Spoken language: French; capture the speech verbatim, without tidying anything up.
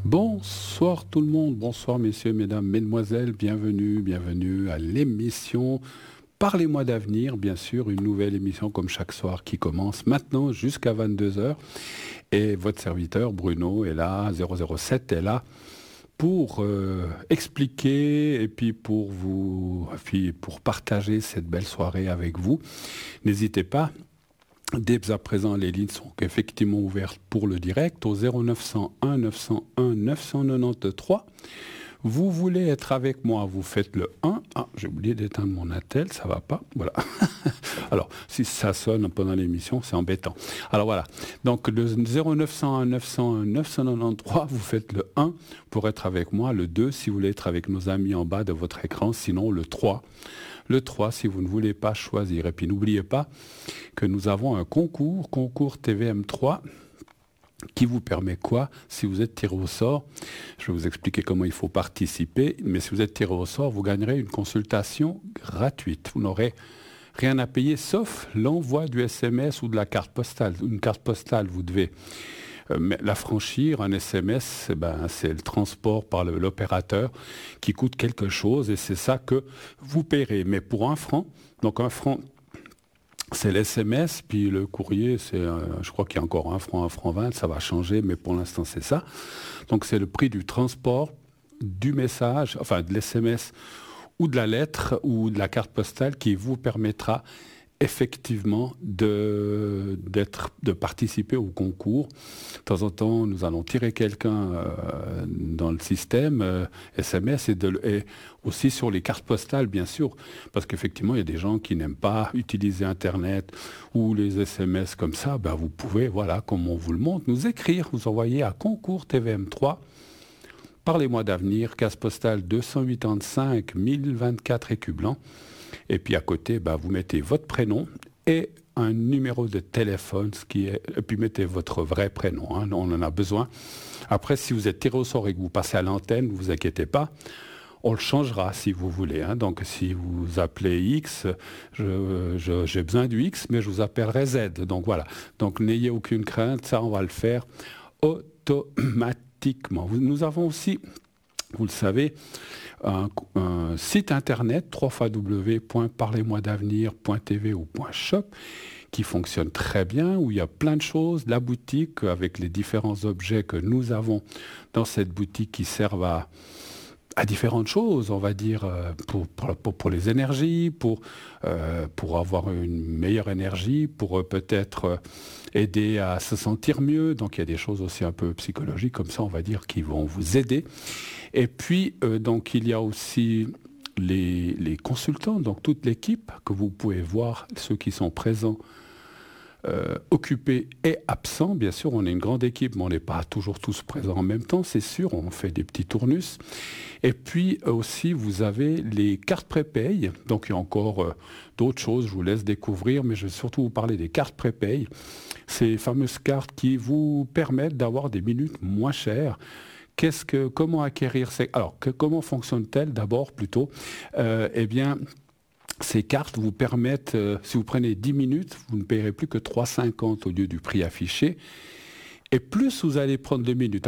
Bonsoir tout le monde, bonsoir messieurs, mesdames, mesdemoiselles, bienvenue, bienvenue à l'émission Parlez-moi d'avenir, bien sûr, une nouvelle émission comme chaque soir qui commence maintenant jusqu'à vingt-deux heures. Et votre serviteur Bruno est là, zéro zéro sept est là pour euh, expliquer et puis pour vous, puis pour partager cette belle soirée avec vous. N'hésitez pas. Dès à présent, les lignes sont effectivement ouvertes pour le direct au zéro neuf cent un neuf cent un neuf cent quatre-vingt-treize. Vous voulez être avec moi, vous faites le un. Ah, j'ai oublié d'éteindre mon attel, ça va pas. Voilà. Alors, si ça sonne pendant l'émission, c'est embêtant. Alors voilà. Donc le zéro neuf cent un neuf cent un neuf cent quatre-vingt-treize, vous faites le un pour être avec moi. Le deux, si vous voulez être avec nos amis en bas de votre écran. Sinon, le trois. Le trois, si vous ne voulez pas choisir. Et puis n'oubliez pas que nous avons un concours, concours T V M trois, qui vous permet quoi? Si vous êtes tiré au sort, je vais vous expliquer comment il faut participer, mais si vous êtes tiré au sort, vous gagnerez une consultation gratuite. Vous n'aurez rien à payer, sauf l'envoi du S M S ou de la carte postale. Une carte postale, vous devez euh, la franchir. Un S M S, ben, c'est le transport par le, l'opérateur qui coûte quelque chose, et c'est ça que vous paierez. Mais pour un franc, donc un franc, c'est l'S M S, puis le courrier, c'est, euh, je crois qu'il y a encore un franc, un franc vingt, ça va changer, mais pour l'instant c'est ça. Donc c'est le prix du transport, du message, enfin de l'S M S ou de la lettre ou de la carte postale qui vous permettra effectivement de, d'être, de participer au concours. De temps en temps, nous allons tirer quelqu'un euh, dans le système euh, S M S et, de, et aussi sur les cartes postales, bien sûr, parce qu'effectivement, il y a des gens qui n'aiment pas utiliser Internet ou les S M S comme ça. Ben, vous pouvez, voilà, comme on vous le montre, nous écrire, vous envoyer à concours T V M trois. Parlez-moi d'avenir, case postale deux cent quatre-vingt-cinq mille vingt-quatre écus blancs. Et puis à côté, bah, vous mettez votre prénom et un numéro de téléphone, ce qui est, et puis mettez votre vrai prénom, hein, on en a besoin. Après, si vous êtes tiré au sort et que vous passez à l'antenne, ne vous inquiétez pas, on le changera si vous voulez. Hein. Donc si vous appelez X, je, je, j'ai besoin du X, mais je vous appellerai Z. Donc voilà. Donc n'ayez aucune crainte, ça on va le faire automatiquement. Nous avons aussi, vous le savez, un, un site internet w w w point parlez-moi d'avenir point t v ou .shop qui fonctionne très bien, où il y a plein de choses, la boutique avec les différents objets que nous avons dans cette boutique qui servent à, à différentes choses, on va dire, pour, pour, pour les énergies, pour, euh, pour avoir une meilleure énergie, pour euh, peut-être euh, aider à se sentir mieux. Donc il y a des choses aussi un peu psychologiques comme ça, on va dire, qui vont vous aider. Et puis, euh, donc, il y a aussi les, les consultants, donc toute l'équipe que vous pouvez voir, ceux qui sont présents, euh, occupés et absents. Bien sûr, on est une grande équipe, mais on n'est pas toujours tous présents en même temps, c'est sûr, on fait des petits tournus. Et puis aussi, vous avez les cartes prépay. Donc, il y a encore euh, d'autres choses, je vous laisse découvrir, mais je vais surtout vous parler des cartes prépay. Ces fameuses cartes qui vous permettent d'avoir des minutes moins chères. Qu'est-ce que, comment acquérir ces... Alors, que, comment fonctionne-t-elle d'abord plutôt euh, Eh bien, ces cartes vous permettent, euh, si vous prenez dix minutes, vous ne payerez plus que trois euros cinquante au lieu du prix affiché. Et plus vous allez prendre de minutes,